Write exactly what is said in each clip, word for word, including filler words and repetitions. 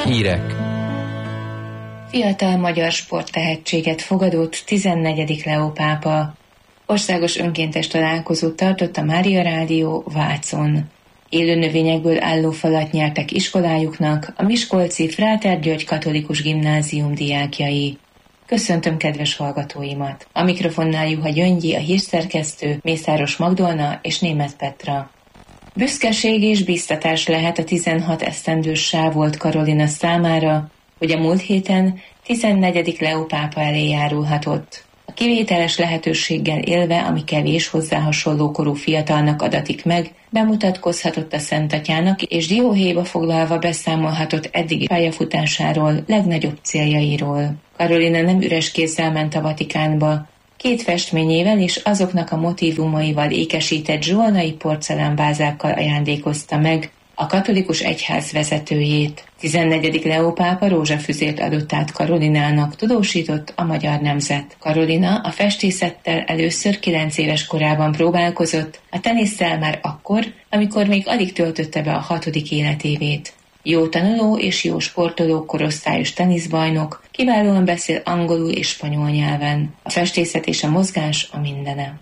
Hírek. Fiatal magyar sporttehetséget fogadott tizennegyedik Leó pápa. Országos önkéntes találkozót tartott a Mária Rádió Vácon. Élő növényekből álló falat nyertek iskolájuknak a miskolci Fráter György Katolikus Gimnázium diákjai. Köszöntöm kedves hallgatóimat! A mikrofonnál Juha Gyöngyi, a hírszerkesztő, Mészáros Magdolna és Németh Petra. Büszkeség és biztatás lehet a tizenhat esztendős Sávolt Karolina számára, hogy a múlt héten tizennegyedik Leó pápa elé járulhatott. A kivételes lehetőséggel élve, ami kevés hozzá hasonló korú fiatalnak adatik meg, bemutatkozhatott a Szent Atyának, és dióhéjba foglalva beszámolhatott eddigi pályafutásáról, legnagyobb céljairól. Karolina nem üres kézzel ment a Vatikánba. Két festményével és azoknak a motívumaival ékesített zsolnai porcelánvázákkal ajándékozta meg a katolikus egyház vezetőjét. tizennegyedik Leó pápa rózsafüzért adott át Karolinának, tudósított a Magyar Nemzet. Karolina a festészettel először kilenc éves korában próbálkozott, a tenisszel már akkor, amikor még alig töltötte be a hatodik életévét. Jó tanuló és jó sportoló korosztályos teniszbajnok, kiválóan beszél angolul és spanyol nyelven. A festészet és a mozgás a mindene.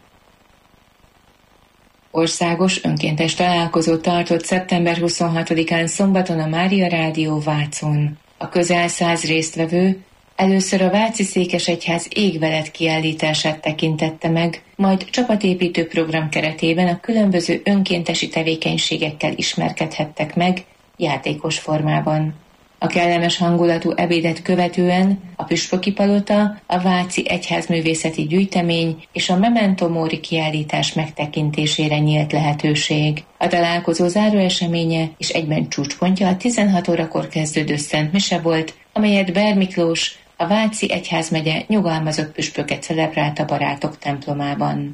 Országos önkéntes találkozót tartott szeptember huszonhatodikán szombaton a Mária Rádió Vácon. A közel száz résztvevő először a Váci Székesegyház égvelet kiállítását tekintette meg, majd csapatépítő program keretében a különböző önkéntesi tevékenységekkel ismerkedhettek meg játékos formában. A kellemes hangulatú ebédet követően a Püspöki Palota, a Váci Egyházművészeti Gyűjtemény és a Memento Mori kiállítás megtekintésére nyílt lehetőség. A találkozó záró eseménye és egyben csúcspontja a tizenhat órakor kezdődő Szent Mise volt, amelyet Ber Miklós, a Váci Egyházmegye nyugalmazott püspöke celebrált a Barátok templomában.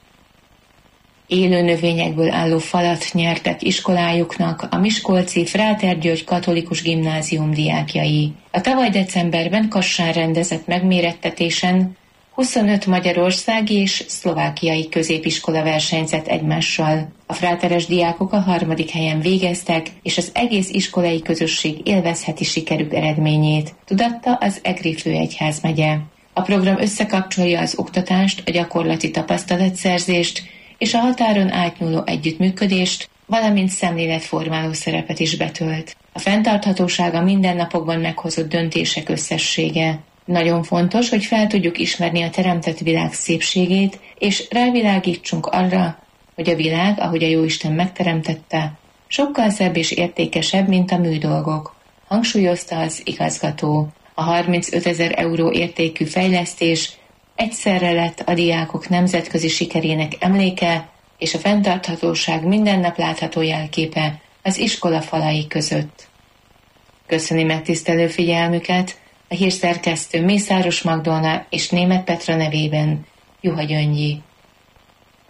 Élő növényekből álló falat nyertek iskolájuknak a miskolci Fráter György Katolikus Gimnázium diákjai. A tavaly decemberben Kassán rendezett megmérettetésen huszonöt magyarországi és szlovákiai középiskola versenyzett egymással. A fráteres diákok a harmadik helyen végeztek, és az egész iskolai közösség élvezheti sikerük eredményét, tudatta az Egri főegyházmegye. A program összekapcsolja az oktatást, a gyakorlati tapasztalatszerzést és a határon átnyúló együttműködést, valamint szemléletformáló szerepet is betölt. A fenntarthatóság a mindennapokban meghozott döntések összessége. Nagyon fontos, hogy fel tudjuk ismerni a teremtett világ szépségét, és rávilágítsunk arra, hogy a világ, ahogy a Jóisten megteremtette, sokkal szebb és értékesebb, mint a műdolgok, hangsúlyozta az igazgató. A harmincötezer euró értékű fejlesztés egyszerre lett a diákok nemzetközi sikerének emléke és a fenntarthatóság minden nap látható jelképe az iskola falai között. Köszöni megtisztelő figyelmüket a hírszerkesztő Mészáros Magdolna és Németh Petra nevében Juha Gyöngyi.